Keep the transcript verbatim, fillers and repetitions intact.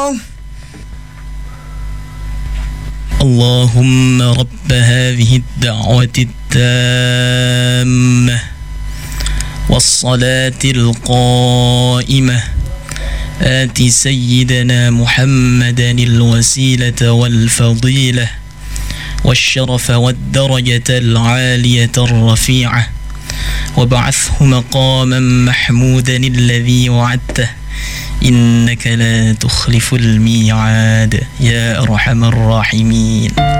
الله. اللهم رب هذه الدعوة التامة والصلاة القائمة آت سيدنا محمدا الوسيلة والفضيلة والشرف والدرجة العالية الرفيعة وابعثه مقاما محمودا الذي وعدته إنك لا تخلف الميعاد يا أرحم الراحمين.